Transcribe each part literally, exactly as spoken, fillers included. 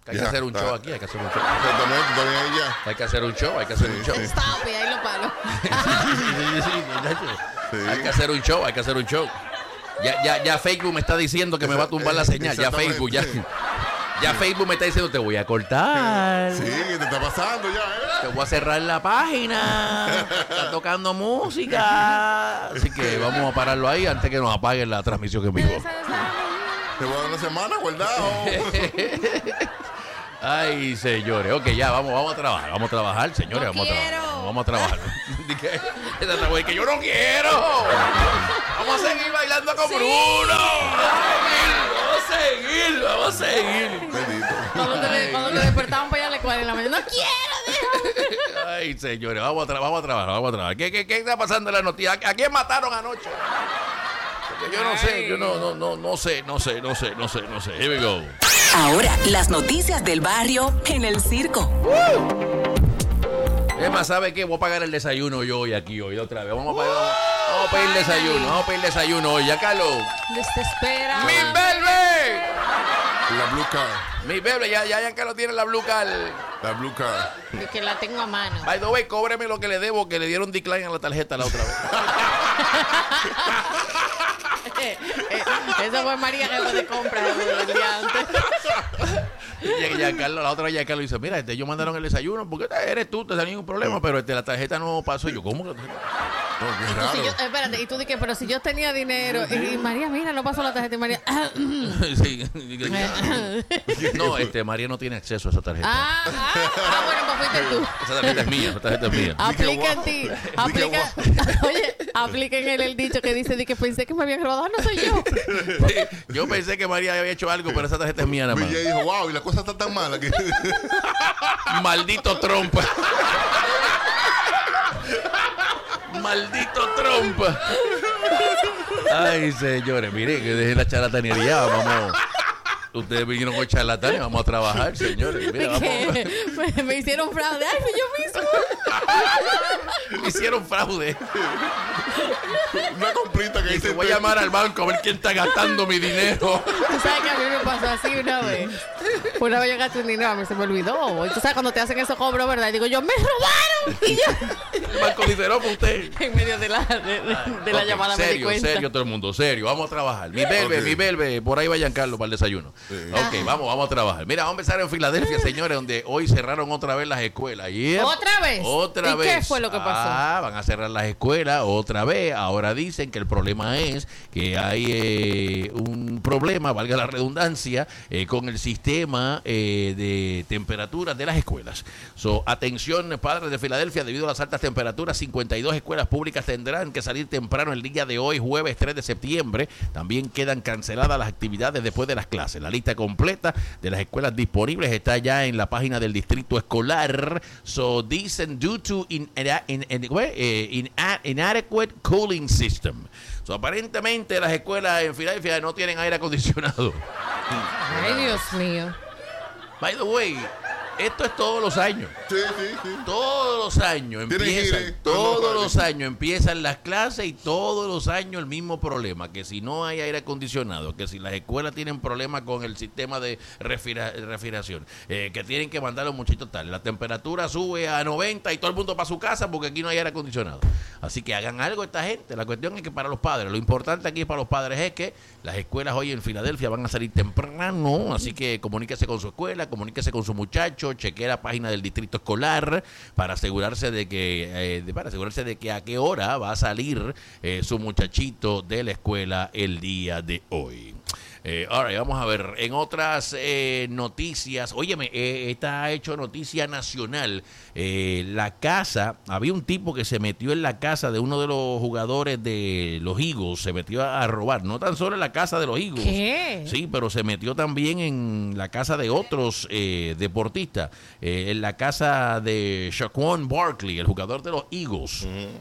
Hay que ya, hacer un está. show aquí, hay que hacer un show. Ya. Hay que hacer un show, hay que hacer sí, un show. Sí. Stop, y ahí lo palo. sí, sí, sí, hay que hacer un show, hay que hacer un show. Ya, ya, ya Facebook me está diciendo que Esa, me va a tumbar eh, la señal. Ya Facebook, ya. Ya Facebook me está diciendo, te voy a cortar. Sí, ¿qué te está pasando ya, eh? Te voy a cerrar la página. Está tocando música. Así que vamos a pararlo ahí antes que nos apaguen la transmisión en vivo. Te voy a dar una semana guardado. Ay, señores. Ok, ya, vamos, vamos a trabajar. Vamos a trabajar, señores. No vamos quiero. a trabajar. Vamos a trabajar. Que yo no quiero. Vamos a seguir bailando con sí. Bruno. Vamos a seguir, vamos a seguir. Cuando te, cuando te despertaban para allá a las cuatro de la mañana, no quiero, déjame. Ay, señores, vamos a, tra- vamos a trabajar, vamos a trabajar. ¿Qué, qué, qué está pasando en la noticia? ¿A quién mataron anoche? Porque yo no sé, yo no, no, no, no sé, no sé, no sé, no sé, no sé. Here we go. Ahora, las noticias del barrio en el circo. Uh. Es más, ¿sabe qué? Voy a pagar el desayuno yo hoy aquí, hoy otra vez. Vamos a pagar, vamos, vamos a pedir desayuno, vamos a pedir desayuno hoy. Ya, Carlos. Desespera. ¡Mi bebé! La blue card. Mi bebé, ya, ya, ya Carlos tiene la blue card. La blue card. Que la tengo a mano. By the way, cóbreme lo que le debo, que le dieron decline a la tarjeta la otra vez. eh, eh, eso fue María que de compras el día antes. Y ya Carlos, la otra vez ya Carlos dice, mira, este, ellos mandaron el desayuno, porque eres tú, te da ningún problema, pero este, la tarjeta no pasó. Y yo, ¿cómo que la tarjeta? No, qué raro. Si yo, espérate, y tú dices, pero si yo tenía dinero, y, y María, mira, no pasó la tarjeta, y María... sí. No, este, María no tiene acceso a esa tarjeta. Ah, ah, ah bueno, pues fuiste tú. Esa tarjeta es mía, esa tarjeta es mía. Aplica en ti, aplica, oye, aplica en él el dicho que dice, de que pensé que me habían robado, ah, no soy yo. Sí, yo pensé que María había hecho algo, pero esa tarjeta es mía nada más. Y ella dijo, wow, y la cosa está tan mala que... Maldito Trump. Maldito Trump. Ay, señores, mire, que dejen la charlatanería, vamos. Ustedes vinieron con charlatanes, vamos a trabajar, señores. Mira, vamos. Me, me hicieron fraude, ay, fui yo mismo. Me hicieron fraude. Una comprita que dice. Voy a llamar al banco a ver quién está gastando mi dinero. Tú sabes que a mí me pasó así una vez. Una vez yo gasté un dinero, a mí se me olvidó. Y tú sabes cuando te hacen esos cobros, ¿verdad? Y digo yo, me robaron. Y yo... El banco dice, no, pues usted. En medio de la, de, de, de la okay, llamada serio, me di cuenta. Serio, todo el mundo, serio. Vamos a trabajar. Mi belbe, okay. mi belbe. Por ahí vayan Carlos para el desayuno. Sí. Ok, vamos, vamos a trabajar. Mira, vamos a empezar en Filadelfia, señores, donde hoy cerraron otra vez las escuelas. Yep. ¿Otra vez? Otra ¿Y vez. qué fue lo que pasó? Ah, van a cerrar las escuelas otra vez. Ahora dicen que el problema es que hay eh, un problema, valga la redundancia, eh, con el sistema eh, de temperaturas de las escuelas. So, atención, padres de Filadelfia, debido a las altas temperaturas, cincuenta y dos escuelas públicas tendrán que salir temprano el día de hoy, jueves tres de septiembre. También quedan canceladas las actividades después de las clases. La lista completa de las escuelas disponibles está ya en la página del distrito escolar. So, dicen, due to in, in, in, in, in, inadequate cooling system. So, aparentemente las escuelas en Filadelfia no tienen aire acondicionado. Ay, Dios mío. By the way, esto es todos los años. Sí, sí, sí. Todos los años empiezan, todos los años empiezan las clases y todos los años el mismo problema, que si no hay aire acondicionado, que si las escuelas tienen problemas con el sistema de refrigera- refrigeración, eh, que tienen que mandar a los muchachitos tal, la temperatura sube a noventa y todo el mundo para su casa porque aquí no hay aire acondicionado. Así que hagan algo esta gente. La cuestión es que para los padres, lo importante aquí para los padres es que las escuelas hoy en Filadelfia van a salir temprano, así que comuníquese con su escuela, comuníquese con su muchacho, chequee la página del distrito escolar para asegurarse de que eh, de, para asegurarse de que a qué hora va a salir eh, su muchachito de la escuela el día de hoy. Eh, ahora vamos a ver, en otras eh, noticias, óyeme, eh, esta ha hecho noticia nacional. Eh, la casa, había un tipo que se metió en la casa de uno de los jugadores de los Eagles, se metió a, a robar, no tan solo en la casa de los Eagles. ¿Qué? Sí, pero se metió también en la casa de otros eh, deportistas, eh, en la casa de Shaquan Barkley, el jugador de los Eagles. Uh-huh.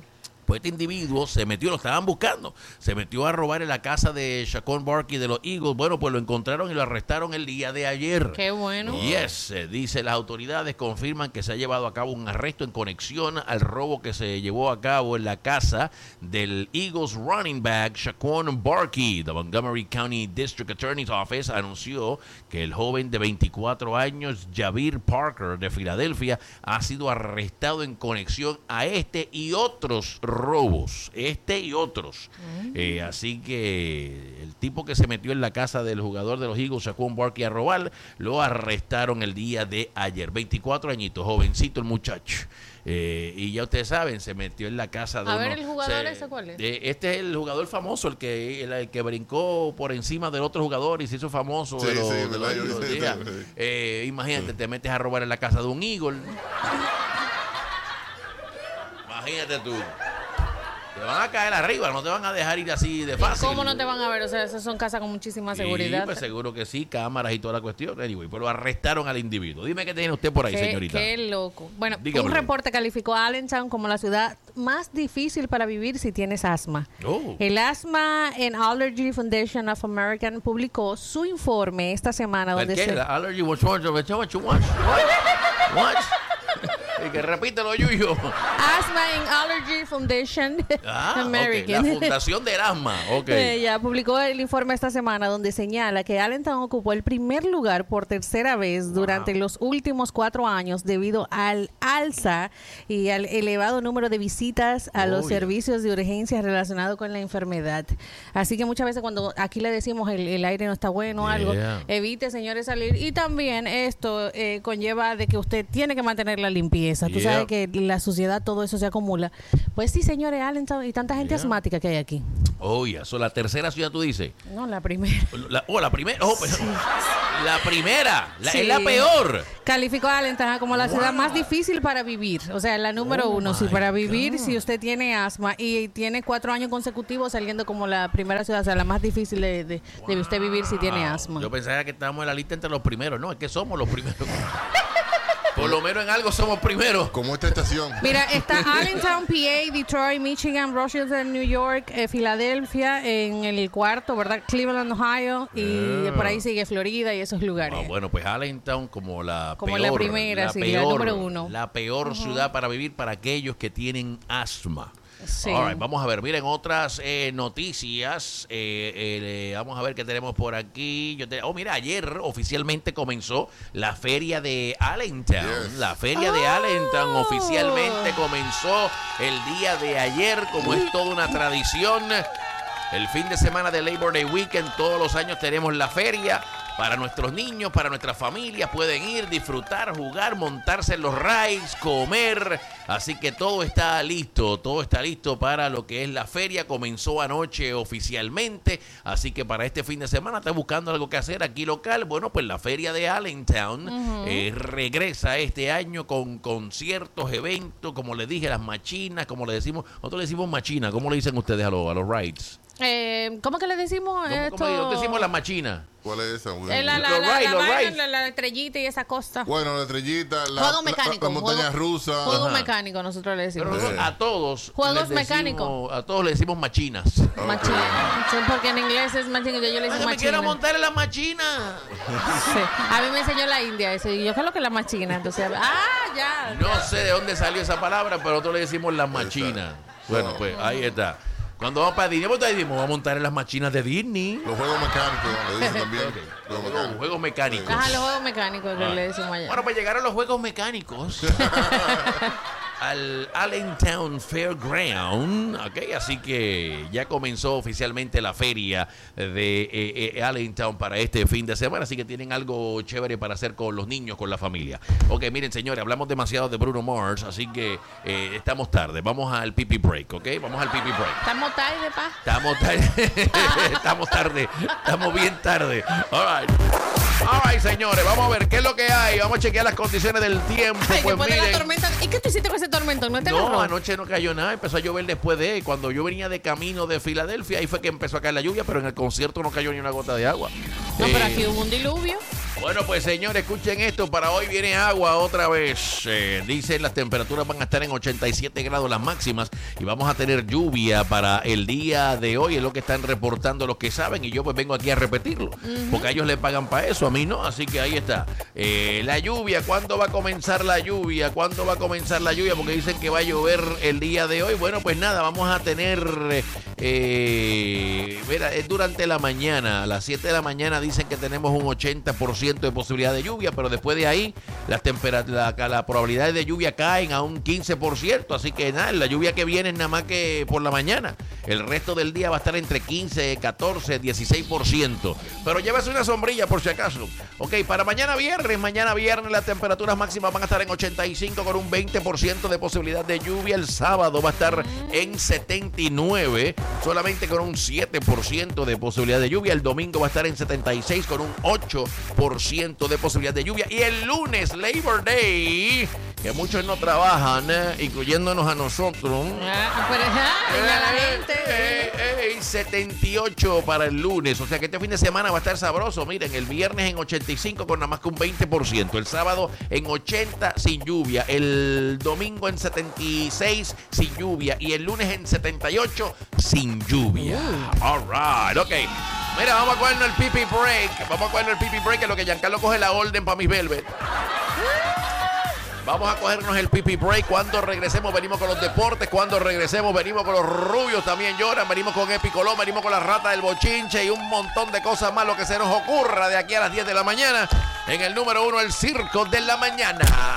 Pues este individuo se metió, lo estaban buscando, se metió a robar en la casa de Saquon Barkley de los Eagles. Bueno, pues lo encontraron y lo arrestaron el día de ayer. Qué bueno. Yes, eh, dice, las autoridades confirman que se ha llevado a cabo un arresto en conexión al robo que se llevó a cabo en la casa del Eagles running back Saquon Barkley. The Montgomery County District Attorney's Office anunció que el joven de veinticuatro años, Javier Parker, de Filadelfia, ha sido arrestado en conexión a este y otros robos, este y otros. Mm. Eh, así que el tipo que se metió en la casa del jugador de los Eagles, Saquon Barkley, a robar, lo arrestaron el día de ayer. veinticuatro añitos, jovencito el muchacho. Eh, y ya ustedes saben, se metió en la casa de A uno, ver, el jugador se, ese, ¿cuál es? Eh, este es el jugador famoso, el que el, el que brincó por encima del otro jugador y se hizo famoso. Sí, de los, sí, de los yo Eagles, sé, diga. sí, sí. Eh, imagínate, te metes a robar en la casa de un Eagle. Imagínate tú. Te van a caer arriba, no te van a dejar ir así de fácil. ¿Cómo no te van a ver? O sea, esas son casas con muchísima seguridad. Sí, pues seguro que sí, cámaras y toda la cuestión. Anyway, pero arrestaron al individuo. Dime qué tiene usted por ahí, qué, señorita. Qué loco. Bueno, Dígamelo. Un reporte calificó a Allentown como la ciudad más difícil para vivir si tienes asma. Oh. El Asthma and Allergy Foundation of America publicó su informe esta semana donde ¿Qué? se... La allergy was what you what you want? What? What? Y que repítelo, Yuyo. Asthma and Allergy Foundation Ah, American. okay. La Fundación del Asma. Okay. Eh, ya publicó el informe esta semana donde señala que Allentown ocupó el primer lugar por tercera vez durante wow. los últimos cuatro años debido al alza y al elevado número de visitas a oh, los yeah. servicios de urgencia relacionados con la enfermedad. Así que muchas veces cuando aquí le decimos el, el aire no está bueno o yeah. algo, evite, señores, salir. Y también esto eh, conlleva de que usted tiene que mantener la limpieza. Tú yeah. sabes que la suciedad, todo eso se acumula. Pues sí, señores, Allentown y tanta gente yeah. asmática que hay aquí. Oye, oh, ¿eso la tercera ciudad tú dices? No, la primera. La, oh, la primera. Oh, pero, sí. La primera. La, sí. Es la peor. Calificó a Allentown como la wow. ciudad más difícil para vivir. O sea, la número oh uno. Sí, para vivir God. Si usted tiene asma y tiene cuatro años consecutivos saliendo como la primera ciudad, o sea, la más difícil de, de, wow. de usted vivir si tiene asma. Yo pensaba que estábamos en la lista entre los primeros. No, es que somos los primeros. Por lo menos en algo somos primeros. Como esta estación. Mira, está Allentown, P A, Detroit, Michigan, Rochester, New York, eh, Filadelfia en el cuarto, ¿verdad? Cleveland, Ohio, y yeah. por ahí sigue Florida y esos lugares. Ah, bueno, pues Allentown como la como peor. la primera, la sí, peor, la número uno. La peor uh-huh. ciudad para vivir para aquellos que tienen asma. Sí. All right, vamos a ver, miren otras eh, noticias. Eh, eh, vamos a ver qué tenemos por aquí. Yo te, oh, mira, ayer oficialmente comenzó la feria de Allentown. Yes. La feria oh. de Allentown oficialmente comenzó el día de ayer, como es toda una tradición. El fin de semana de Labor Day Weekend, todos los años tenemos la feria. Para nuestros niños, para nuestras familias, pueden ir, disfrutar, jugar, montarse en los rides, comer. Así que todo está listo, todo está listo para lo que es la feria. Comenzó anoche oficialmente, así que para este fin de semana está buscando algo que hacer aquí local. Bueno, pues la feria de Allentown uh-huh. eh, regresa este año con conciertos, eventos, como les dije, las machinas, como le decimos, nosotros le decimos machina, ¿cómo le dicen ustedes a los, a los rides? Eh, ¿Cómo que le decimos ¿Cómo, esto? ¿Cómo le decimos la machina? ¿Cuál es esa? Eh, la, la, los la, rides, la, los la, rides. La, la, la estrellita y esa costa. Bueno, la estrellita, la, juego mecánico, la, la montaña juego, rusa. Juego Ajá. mecánico, nosotros le decimos. Pero sí. a todos. Juegos les decimos, mecánicos. A todos le decimos machinas. Okay. Machina. Sí, porque en inglés es machina, yo le digo machina. machina. Me quiero montar en la machina. Sí. A mí me enseñó la India eso. Y yo, ¿qué es lo que es la machina? Entonces, ah, ya. No ya. sé de dónde salió esa palabra, pero nosotros le decimos la machina. Bueno, pues ahí está. Cuando vamos para Disney, pues vamos a montar en las machinas de Disney. Los juegos mecánicos, le dicen también. Okay. Los Los mecánicos. juegos mecánicos. Ajá, los juegos mecánicos que Ah. le decimos allá. Bueno, pues llegaron los juegos mecánicos al Allentown Fairground, ¿ok? Así que ya comenzó oficialmente la feria de eh, eh, Allentown para este fin de semana, así que tienen algo chévere para hacer con los niños, con la familia. Ok, miren, señores, hablamos demasiado de Bruno Mars, así que eh, estamos tarde. Vamos al pipi break, ¿ok? Vamos al pipi break. Estamos tarde, pa. Estamos tarde. Estamos tarde. Estamos bien tarde. All right. All right, señores, vamos a ver qué es lo que hay. Vamos a chequear las condiciones del tiempo. Ay, pues después de miren. la tormenta. ¿Y qué tú hiciste con ese tormentón? ¿No te No, agarró? anoche no cayó nada, empezó a llover después de, cuando yo venía de camino de Filadelfia, ahí fue que empezó a caer la lluvia, pero en el concierto no cayó ni una gota de agua. No, Eh, pero aquí hubo un diluvio. Bueno, pues señores, escuchen esto. Para hoy viene agua otra vez. Eh, dicen las temperaturas van a estar en ochenta y siete grados las máximas y vamos a tener lluvia para el día de hoy. Es lo que están reportando los que saben y yo pues vengo aquí a repetirlo. Uh-huh. Porque a ellos le pagan para eso, a mí no. Así que ahí está. Eh, la lluvia, ¿cuándo va a comenzar la lluvia? ¿Cuándo va a comenzar la lluvia? Porque dicen que va a llover el día de hoy. Bueno, pues nada, vamos a tener... Eh, mira, es durante la mañana. A las siete de la mañana dicen que tenemos un ochenta por ciento de posibilidad de lluvia, pero después de ahí las temperaturas, la, la probabilidad de lluvia caen a un quince por ciento, así que nada, la lluvia que viene es nada más que por la mañana. El resto del día va a estar entre quince, catorce, dieciséis por ciento, pero llévese una sombrilla por si acaso. Ok, para mañana viernes, mañana viernes las temperaturas máximas van a estar en ochenta y cinco con un veinte por ciento de posibilidad de lluvia. El sábado va a estar en setenta y nueve, solamente con un siete por ciento de posibilidad de lluvia. El domingo va a estar en setenta y seis con un ocho por ciento de posibilidad de lluvia. Y el lunes, Labor Day, que muchos no trabajan, eh, incluyéndonos a nosotros. Ah, pero, ah, y a la gente. Eh, eh, eh, setenta y ocho para el lunes. O sea que este fin de semana va a estar sabroso. Miren, el viernes en ochenta y cinco con nada más que un veinte por ciento. El sábado en ochenta sin lluvia. El domingo en setenta y seis sin lluvia. Y el lunes en setenta y ocho sin lluvia. Uh. All right, ok. Mira, vamos a cogernos el pipi break. Vamos a cogernos el pipi break, que es lo que Giancarlo coge la orden para mis velvet. Vamos a cogernos el pipi break. Cuando regresemos venimos con los deportes. Cuando regresemos venimos con los rubios también lloran. Venimos con Epicolón, venimos con la rata del bochinche y un montón de cosas más. Lo que se nos ocurra de aquí a las diez de la mañana. En el número uno, el circo de la mañana.